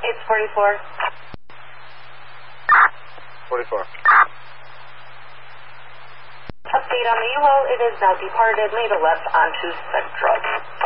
It's 44. 44. Update on the U-Haul. It is now departed, made a left onto Central.